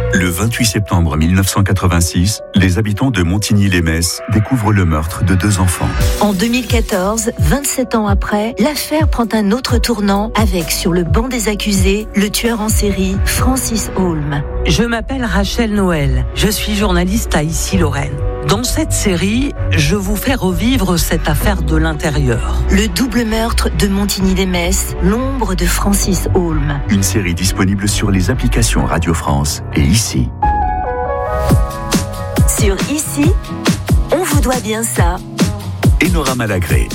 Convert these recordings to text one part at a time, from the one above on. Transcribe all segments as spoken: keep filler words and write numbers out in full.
Le vingt-huit septembre mille neuf cent quatre-vingt-six, les habitants de Montigny-lès-Metz découvrent le meurtre de deux enfants. En deux mille quatorze, vingt-sept ans après, l'affaire prend un autre tournant avec, sur le banc des accusés, le tueur en série Francis Holm. Je m'appelle Rachel Noël, je suis journaliste à Issy-Lorraine. Dans cette série, je vous fais revivre cette affaire de l'intérieur. Le double meurtre de Montigny-lès-Metz, l'ombre de Francis Holm. Une série disponible sur les applications Radio France et Ici. Sur Ici, on vous doit bien ça. Enora Malagré.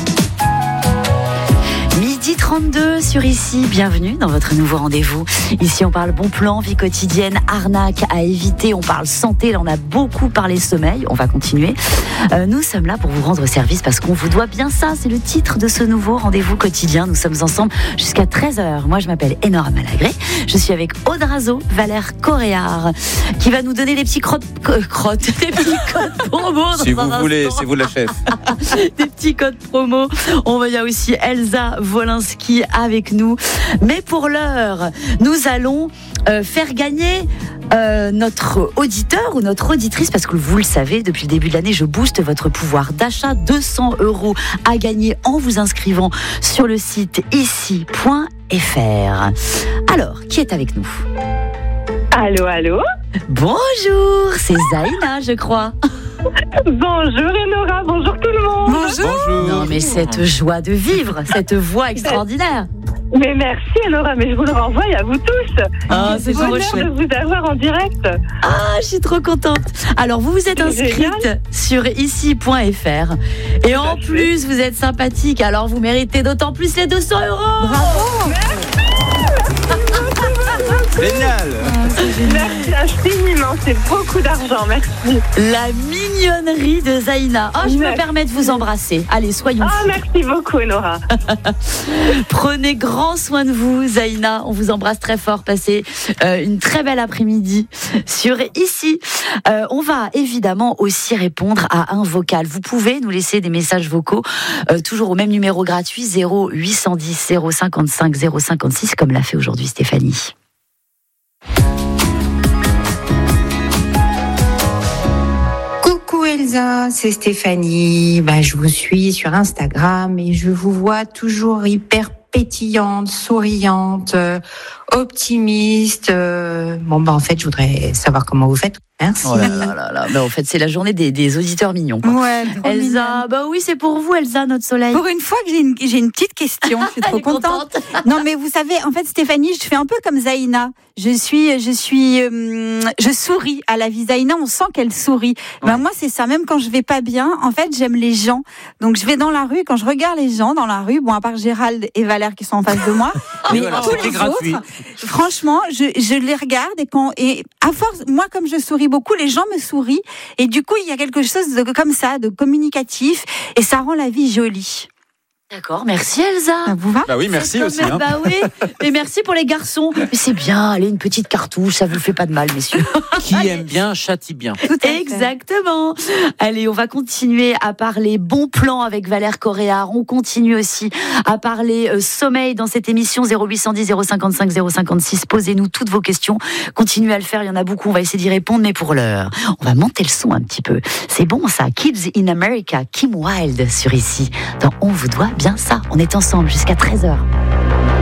midi trente-deux sur Ici, bienvenue dans votre nouveau rendez-vous. Ici on parle bon plan, vie quotidienne, arnaque à éviter, on parle santé, là on a beaucoup parlé sommeil, on va continuer. Euh, nous sommes là pour vous rendre service parce qu'on vous doit bien ça, c'est le titre de ce nouveau rendez-vous quotidien. Nous sommes ensemble jusqu'à treize heures. Moi je m'appelle Enora Malagré, je suis avec Aude Razo, Valère Coréard, qui va nous donner des petits crottes, euh, crottes des petits codes promo. Si vous voulez, c'est vous la chef. Des petits codes promo. On va y a aussi Elsa Wolinski avec nous. Mais pour l'heure, nous allons euh, faire gagner euh, notre auditeur ou notre auditrice, parce que vous le savez, depuis le début de l'année, je booste votre pouvoir d'achat. deux cents euros à gagner en vous inscrivant sur le site ici point f r. Alors, qui est avec nous ? Allô, allô. Bonjour, c'est Zaina, je crois. Bonjour Enora, bonjour tout le monde. Bonjour. Non mais cette joie de vivre, cette voix extraordinaire. Mais merci Enora, mais je vous le renvoie à vous tous. Ah, c'est trop bonheur chouette. de vous avoir en direct. Ah, je suis trop contente. Alors, vous vous êtes inscrite Génial. sur ici point f r. Et en plus, vous êtes sympathique. Alors, vous méritez d'autant plus les deux cents euros. Bravo. Génial. Merci infiniment, c'est beaucoup d'argent, merci. La mignonnerie de Zaina. Oh, je me Merci. permets de vous embrasser. Allez, soyons Ah, fous. merci beaucoup Enora. Prenez grand soin de vous, Zaina. On vous embrasse très fort. Passez euh, une très belle après-midi sur Ici. Euh, on va évidemment aussi répondre à un vocal. Vous pouvez nous laisser des messages vocaux, euh, toujours au même numéro gratuit, zéro huit cent dix zéro cinquante-cinq zéro cinquante-six, comme l'a fait aujourd'hui Stéphanie. Coucou Elsa, c'est Stéphanie. Bah, je vous suis sur Instagram et je vous vois toujours hyper pétillante, souriante, euh, optimiste. Euh... Bon, bah en fait, je voudrais savoir comment vous faites. Merci. Oh là là là là. Bah, en fait, c'est la journée des, des auditeurs mignons, quoi. Ouais, trop Elsa, mignonne. bah oui, c'est pour vous, Elsa, notre soleil. Pour une fois que j'ai une, j'ai une petite question, je suis trop Elle est contente. Non, mais vous savez, en fait, Stéphanie, je fais un peu comme Zaina. Je suis, je suis, euh, je souris à la vie. Zaina, on sent qu'elle sourit. Ouais. Ben moi, c'est ça. Même quand je vais pas bien, en fait, j'aime les gens. Donc, je vais dans la rue. Quand je regarde les gens dans la rue, bon, à part Gérald et Valère qui sont en face de moi, mais voilà, tous c'était les gratuit. autres, franchement, je, je les regarde et quand, et à force, moi, comme je souris beaucoup, les gens me sourient. Et du coup, il y a quelque chose de, comme ça, de communicatif, et ça rend la vie jolie. D'accord, merci Elsa. Ça vous va? Bah oui, merci C'est aussi. comme- Hein. Bah oui, mais merci pour les garçons. Mais c'est bien, allez, une petite cartouche, ça vous fait pas de mal, messieurs. Qui aime bien, châtie bien. Tout à fait. Exactement. Allez, on va continuer à parler bon plan avec Valère Coréard. On continue aussi à parler euh, sommeil dans cette émission. Zéro huit cent dix zéro cinquante-cinq zéro cinquante-six. Posez-nous toutes vos questions. Continuez à le faire, il y en a beaucoup. On va essayer d'y répondre, mais pour l'heure, on va monter le son un petit peu. C'est bon ça. Kids in America, Kim Wilde sur Ici. Dans On vous doit bien ça. On est ensemble jusqu'à treize heures.